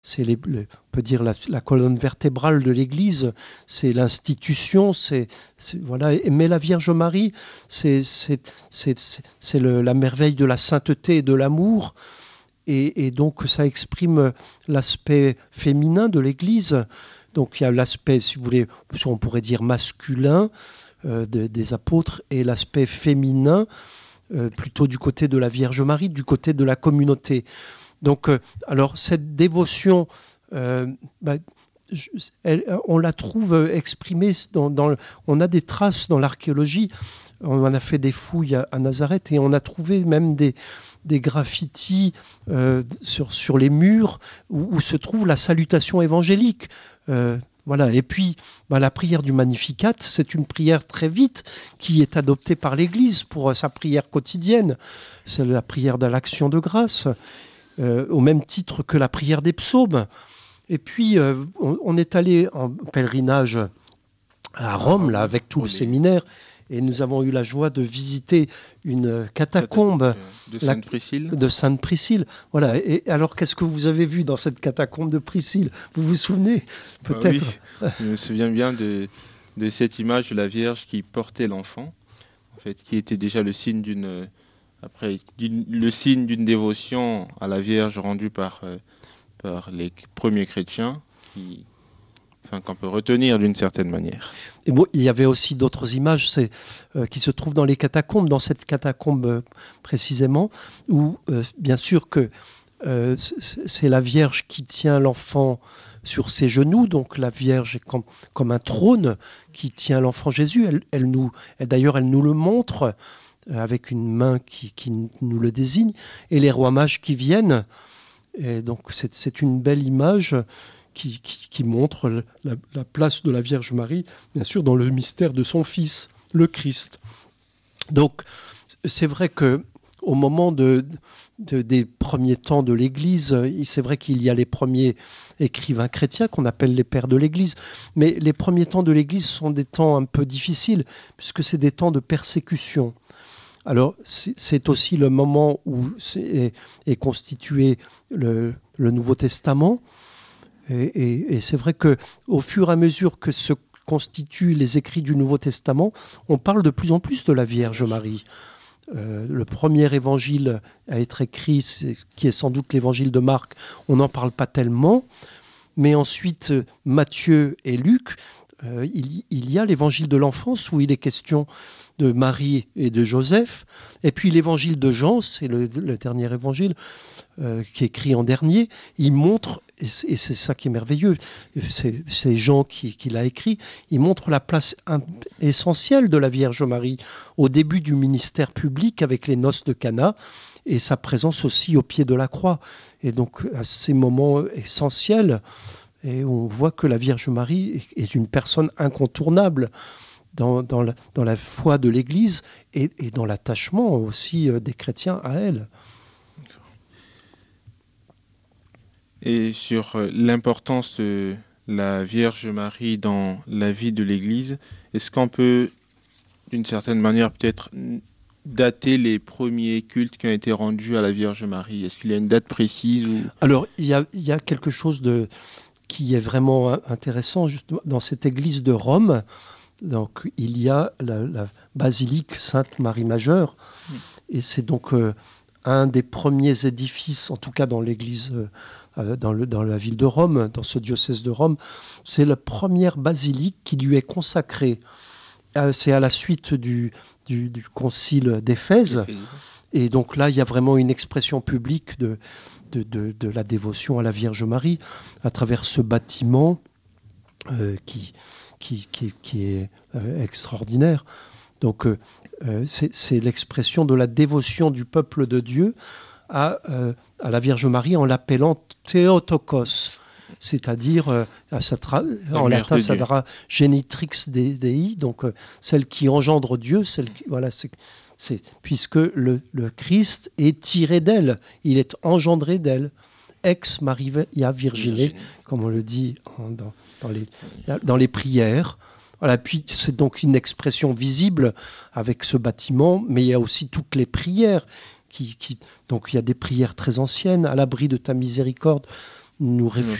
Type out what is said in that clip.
c'est on peut dire la colonne vertébrale de l'Église, c'est l'institution, voilà. Mais la Vierge Marie, c'est la merveille de la sainteté et de l'amour, et donc ça exprime l'aspect féminin de l'Église. Donc il y a l'aspect, si vous voulez, on pourrait dire masculin des apôtres, et l'aspect féminin plutôt du côté de la Vierge Marie, du côté de la communauté. Donc, alors cette dévotion, bah, on la trouve exprimée on a des traces dans l'archéologie. On en a fait des fouilles à Nazareth et on a trouvé même des graffitis sur les murs où se trouve la salutation évangélique. Voilà. Et puis, la prière du Magnificat, c'est une prière très vite qui est adoptée par l'Église pour sa prière quotidienne. C'est la prière de l'action de grâce, au même titre que la prière des psaumes. Et puis, on est allé en pèlerinage à Rome, là, avec tout le séminaire, et nous avons eu la joie de visiter une catacombe de Sainte-Priscille. De Sainte-Priscille. Voilà. Et alors, qu'est-ce que vous avez vu dans cette catacombe de Priscille? Vous vous souvenez peut-être? Oui, je me souviens bien de cette image de la Vierge qui portait l'enfant, en fait, qui était déjà le signe d'une dévotion à la Vierge rendue par les premiers chrétiens, qu'on peut retenir d'une certaine manière. Et bon, il y avait aussi d'autres images qui se trouvent dans les catacombes, dans cette catacombe précisément, où bien sûr que c'est la Vierge qui tient l'enfant sur ses genoux, donc la Vierge est comme un trône qui tient l'enfant Jésus. D'ailleurs, elle nous le montre avec une main qui nous le désigne, et les rois mages qui viennent. Et donc c'est une belle image qui montre la place de la Vierge Marie, bien sûr, dans le mystère de son Fils, le Christ. Donc, c'est vrai qu'au moment des premiers temps de l'Église, c'est vrai qu'il y a les premiers écrivains chrétiens qu'on appelle les pères de l'Église, mais les premiers temps de l'Église sont des temps un peu difficiles, puisque c'est des temps de persécution. Alors, c'est aussi le moment où est constitué le Nouveau Testament. Et c'est vrai qu'au fur et à mesure que se constituent les écrits du Nouveau Testament, on parle de plus en plus de la Vierge Marie. Le premier évangile à être écrit, qui est sans doute l'évangile de Marc, on n'en parle pas tellement. Mais ensuite, Matthieu et Luc, il y a l'évangile de l'enfance où il est question de Marie et de Joseph. Et puis l'évangile de Jean, c'est le dernier évangile qui est écrit en dernier. Il montre, et c'est ça qui est merveilleux, c'est Jean qui l'a écrit, il montre la place essentielle de la Vierge Marie au début du ministère public avec les noces de Cana et sa présence aussi au pied de la croix. Et donc à ces moments essentiels, et on voit que la Vierge Marie est une personne incontournable dans la foi de l'Église et dans l'attachement aussi des chrétiens à elle. Et sur l'importance de la Vierge Marie dans la vie de l'Église, est-ce qu'on peut, d'une certaine manière, peut-être dater les premiers cultes qui ont été rendus à la Vierge Marie? Est-ce qu'il y a une date précise ou... Alors, il y a quelque chose qui est vraiment intéressant justement, dans cette église de Rome. Donc, il y a la basilique Sainte-Marie-Majeure, et c'est donc un des premiers édifices, en tout cas dans l'église, dans la ville de Rome, dans ce diocèse de Rome. C'est la première basilique qui lui est consacrée. C'est à la suite du concile d'Éphèse. Et donc là, il y a vraiment une expression publique de la dévotion à la Vierge Marie à travers ce bâtiment qui est extraordinaire. Donc c'est l'expression de la dévotion du peuple de Dieu à la Vierge Marie en l'appelant Theotokos, c'est-à-dire en latin ça dira Genitrix Dei, donc celle qui engendre Dieu, puisque le Christ est tiré d'elle, il est engendré d'elle. Ex Maria Virgine, comme on le dit dans les prières. Voilà, puis c'est donc une expression visible avec ce bâtiment, mais il y a aussi toutes les prières. Donc il y a des prières très anciennes, à l'abri de ta miséricorde, nous